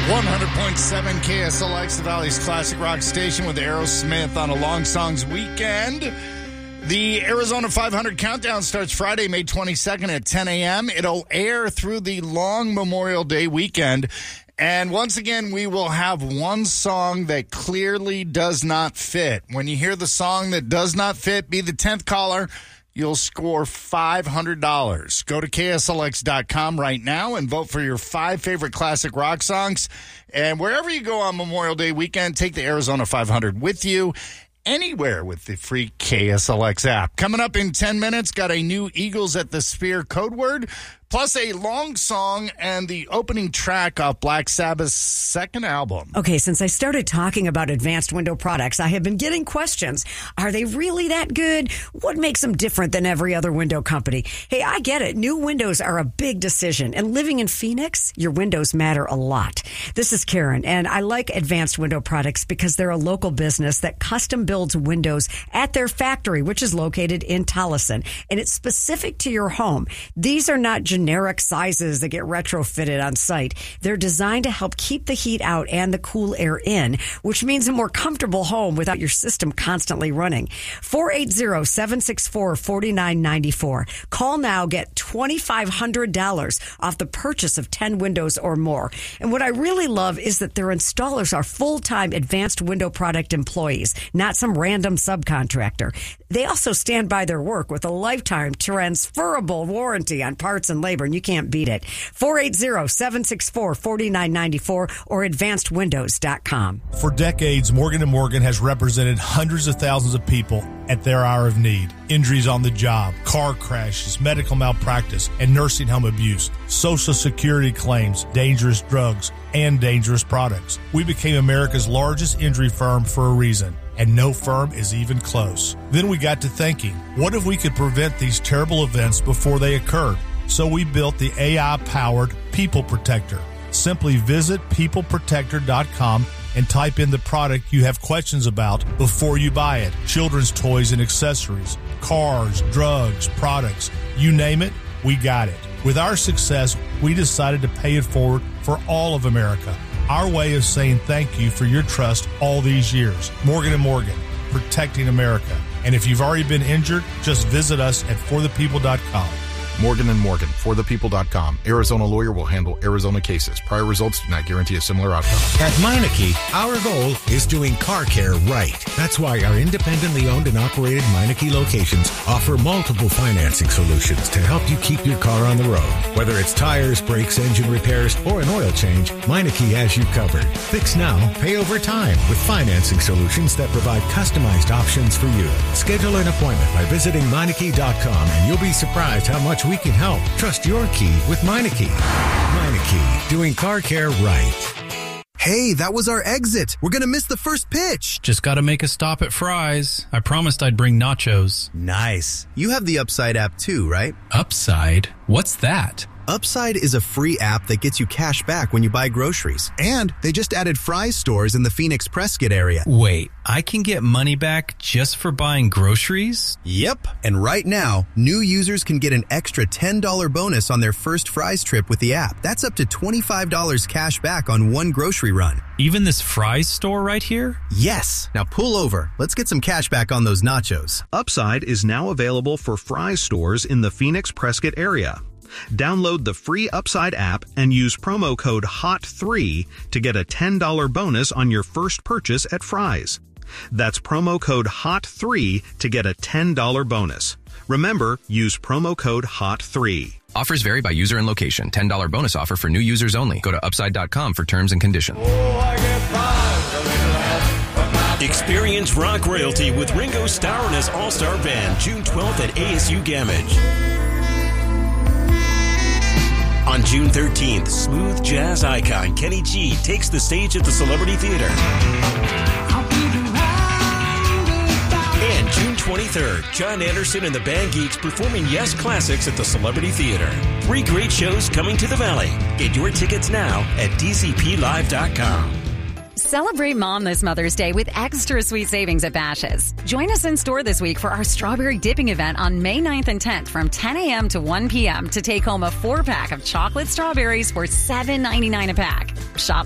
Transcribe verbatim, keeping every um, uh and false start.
one hundred point seven K S L X, the Valley's classic rock station, with Aerosmith on a Long Songs weekend. The Arizona five hundred countdown starts Friday, May twenty-second at ten a.m. It'll air through the long Memorial Day weekend. And once again, we will have one song that clearly does not fit. When you hear the song that does not fit, be the tenth caller. You'll score five hundred dollars. Go to K S L X dot com right now and vote for your five favorite classic rock songs. And wherever you go on Memorial Day weekend, take the Arizona five hundred with you anywhere with the free K S L X app. Coming up in ten minutes, got a new Eagles at the Sphere code word, plus a long song and the opening track off Black Sabbath's second album. Okay, since I started talking about advanced window products, I have been getting questions. Are they really that good? What makes them different than every other window company? Hey, I get it. New windows are a big decision. And living in Phoenix, your windows matter a lot. This is Karen, and I like advanced window products because they're a local business that custom builds windows at their factory, which is located in Tolleson. And it's specific to your home. These are not generic sizes that get retrofitted on site. They're designed to help keep the heat out and the cool air in, which means a more comfortable home without your system constantly running. four eight zero, seven six four, four nine nine four. Call now, get twenty-five hundred dollars off the purchase of ten windows or more. And what I really love is that their installers are full-time advanced window product employees, not some random subcontractor. They also stand by their work with a lifetime transferable warranty on parts and labor, and you can't beat it. four eight zero, seven six four, four nine nine four or advanced windows dot com. For decades, Morgan and Morgan has represented hundreds of thousands of people at their hour of need. Injuries on the job, car crashes, medical malpractice, and nursing home abuse, Social Security claims, dangerous drugs, and dangerous products. We became America's largest injury firm for a reason, and no firm is even close. Then we got to thinking, what if we could prevent these terrible events before they occurred? So we built the A I-powered People Protector. Simply visit people protector dot com and type in the product you have questions about before you buy it. Children's toys and accessories, cars, drugs, products, you name it, we got it. With our success, we decided to pay it forward for all of America. Our way of saying thank you for your trust all these years. Morgan and Morgan, protecting America. And if you've already been injured, just visit us at for the people dot com. Morgan and Morgan, for the people dot com. Arizona lawyer will handle Arizona cases. Prior results do not guarantee a similar outcome. At Meineke, our goal is doing car care right. That's why our independently owned and operated Meineke locations offer multiple financing solutions to help you keep your car on the road. Whether it's tires, brakes, engine repairs, or an oil change, Meineke has you covered. Fix now, pay over time with financing solutions that provide customized options for you. Schedule an appointment by visiting Meineke dot com and you'll be surprised how much we can help. Trust your key with Meineke. Meineke, doing car care right. Hey, that was our exit. We're going to miss the first pitch. Just got to make a stop at Fry's. I promised I'd bring nachos. Nice. You have the Upside app too, right? Upside? What's that? Upside is a free app that gets you cash back when you buy groceries. And they just added Fry's stores in the Phoenix Prescott area. Wait, I can get money back just for buying groceries? Yep. And right now, new users can get an extra ten dollars bonus on their first Fry's trip with the app. That's up to twenty-five dollars cash back on one grocery run. Even this Fry's store right here? Yes. Now pull over. Let's get some cash back on those nachos. Upside is now available for Fry's stores in the Phoenix Prescott area. Download the free Upside app and use promo code H O T three to get a ten dollars bonus on your first purchase at Fry's. That's promo code H O T three to get a ten dollars bonus. Remember, use promo code H O T three. Offers vary by user and location. ten dollars bonus offer for new users only. Go to upside dot com for terms and conditions. Experience rock royalty with Ringo Starr and his all-star band June twelfth at A S U Gamage. On June thirteenth, smooth jazz icon Kenny G takes the stage at the Celebrity Theater. And June twenty-third, John Anderson and the Band Geeks performing Yes Classics at the Celebrity Theater. Three great shows coming to the Valley. Get your tickets now at D C P live dot com. Celebrate Mom this Mother's Day with extra sweet savings at Bash's'. Join us in store this week for our strawberry dipping event on May ninth and tenth from ten a.m. to one p.m. to take home a four-pack of chocolate strawberries for seven ninety-nine a pack. Shop